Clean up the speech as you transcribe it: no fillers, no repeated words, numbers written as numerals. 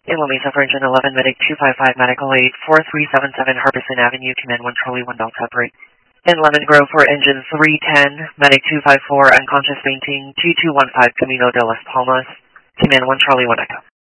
In La Mesa for Engine 11, Medic 255, Medical Aid 4377 Harbison Avenue, Command 1 Charlie 1 Delta Break. In Lemon Grove for Engine 310, Medic 254, unconscious fainting 2215 Camino de las Palmas, Command 1 Charlie 1 Echo.